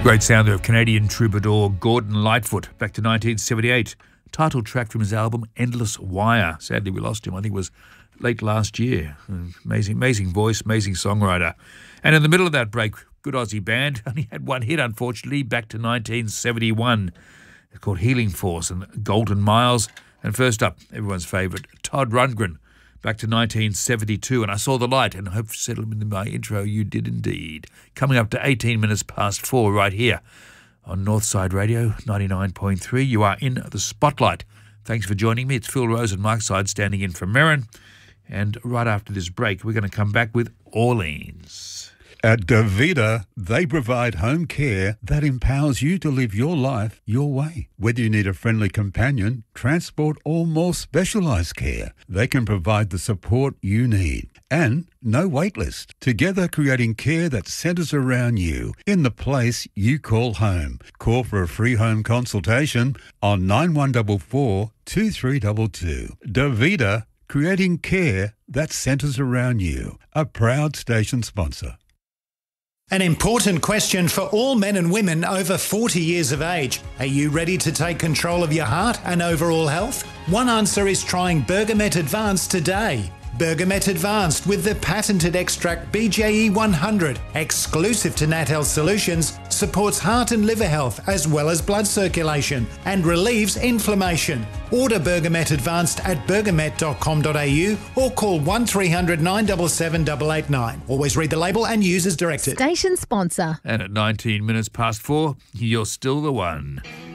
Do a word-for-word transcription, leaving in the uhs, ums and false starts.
Great sound of Canadian troubadour Gordon Lightfoot, back to nineteen seventy-eight. Title track from his album Endless Wire. Sadly, we lost him. I think it was late last year. Amazing, amazing voice, amazing songwriter. And in the middle of that break, good Aussie band, only had one hit, unfortunately, back to nineteen seventy-one. It's called Healing Force and Golden Miles. And first up, everyone's favourite, Todd Rundgren, back to nineteen seventy-two. And I saw the light, and I hope you settled in my intro. You did indeed. Coming up to eighteen minutes past four right here on Northside Radio ninety-nine point three. You are in the spotlight. Thanks for joining me. It's Phil Rose and Mark Side standing in for Merrin. And right after this break, we're going to come back with Orleans. At Davida, they provide home care that empowers you to live your life your way. Whether you need a friendly companion, transport, or more specialised care, they can provide the support you need. And no wait list. Together creating care that centres around you in the place you call home. Call for a free home consultation on nine one four four, two three two two. Davida, creating care that centres around you. A proud station sponsor. An important question for all men and women over forty years of age. Are you ready to take control of your heart and overall health? One answer is trying Bergamet Advanced today. Bergamet Advanced with the patented extract B J E one hundred, exclusive to Nat Health Solutions, supports heart and liver health as well as blood circulation and relieves inflammation. Order Bergamet Advanced at bergamet dot com dot a u or call one three hundred, nine seven seven, eight eight nine. Always read the label and use as directed. Station sponsor. And at nineteen minutes past four, you're still the one.